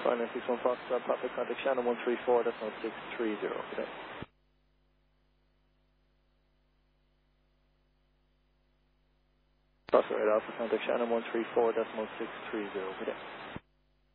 Final 61 Foxtrot, Papa contact channel 134, that's 630. Good day. Crossing right Alpha contact channel 134, that's 630. Good day.